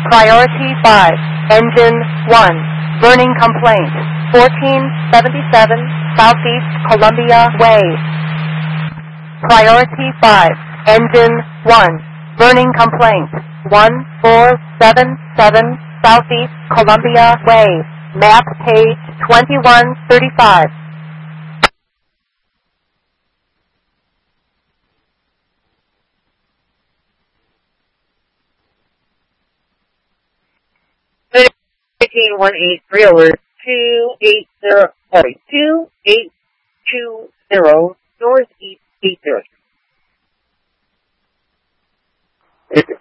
Priority 5, Engine 1, burning complaint, 1477 Southeast Columbia Way. Priority 5, Engine 1, burning complaint, 1477 Southeast Columbia Way. Map page 2135. Taking 183 over 2820 northeast 80.